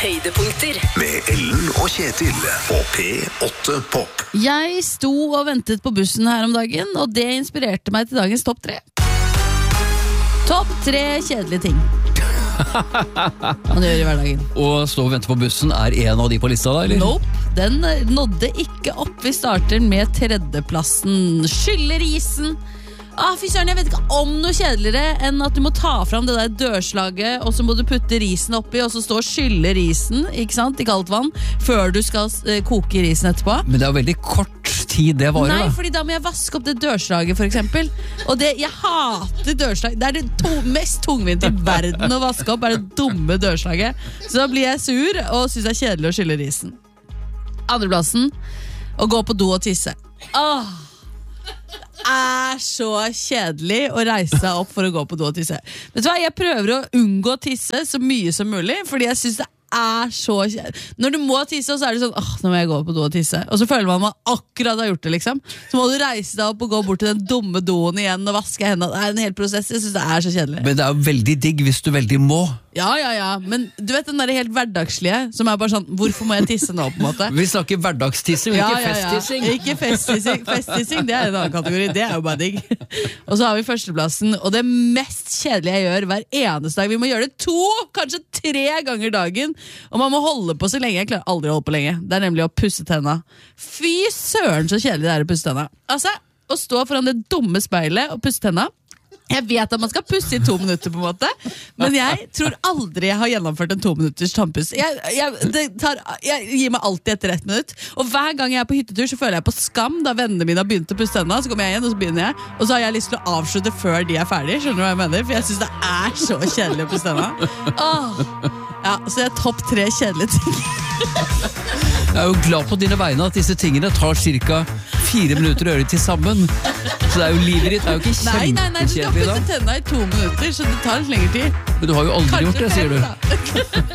høydepunkter. Med Ellen og Kjetil på P8 Pop. Jeg sto og ventet på bussen her om dagen, og det inspirerte meg til dagens topp 3. Topp 3 kjedelige ting man gjør i hverdagen. Og stå og vente på bussen en av de på lista da, eller? Nope, den nådde ikke opp. Vi starter med 3.-plassen. Skyller isen. Fy søren, jeg vet ikke om noe kjedeligere enn at du må ta fram det der dørslaget, og så må du putte risen oppi, og så stå og skylle risen, ikke sant, i kaldt vann, før du skal koke risen etterpå. Men det er jo veldig kort tid det varer. Nei, da. fordi da må jeg vaske opp det dørslaget, for eksempel. Og jeg hater dørslag. Det er det mest tungvinte i verden å vaske opp, er det dumme dørslaget. Så da blir jeg sur, og synes det er kjedelig å skylle risen. Andreplassen, å gå på do og tisse. Det er så kjedelig å reise seg opp for å gå på do og tisse. Vet du hva, jeg prøver å unngå å tisse så mye som mulig, fordi jeg synes det er så kjedelig. Når du må tisse, så er det sånn, nå må jeg gå på do og tisse. Og så føler man akkurat har gjort det, liksom. Så må du reise deg opp og gå bort til den dumme doen igjen og vaske hendene. Det er en hel prosess, jeg synes det er så kjedelig. Men det er jo veldig digg hvis du veldig må. Ja, men du vet den der helt hverdagslige, som er bare sånn, hvorfor må jeg tisse nå, på en måte? Vi snakker hverdagstissing, ikke festtissing. Ikke festtissing. Festtissing, det er en annen kategori, det er jo bare digg. Og så har vi førsteplassen, og det mest kjedelige jeg gjør hver eneste dag. Vi må gjøre det 2, kanskje 3 ganger dagen, og man må holde på så lenge. Jeg klarer aldri å holde på lenge. Det er nemlig å pusse tenna. Fy søren så kjedelig det er å pusse tenna. Altså, å stå foran det dumme speilet og pusse tenna. Jeg vet at man skal pusse i 2 minutter på en måte, men jeg tror aldri jeg har gjennomført en 2 minutters tannpuss. Jeg gir meg alltid etter 1 minutt, og hver gang jeg er på hyttetur så føler jeg på skam da vennene mine har begynt å pusse tenna, så kommer jeg igjen og så begynner jeg, og så har jeg lyst til å avslutte før de er ferdige, skjønner du hva jeg mener? For jeg synes det er så kjedelig å pusse tenna. Ja, så jeg er topp 3 kjedelige ting. Jeg er jo glad på dine vegne at disse tingene tar cirka 4 minutter å gjøre til sammen. Så det er jo livet ditt, det er jo ikke Nei, du skal kjempekjedelig da. pusse tenna i 2 minutter, så det tar litt lengre tid. Men du har jo aldri gjort det, sier du. Kanskje 5 da.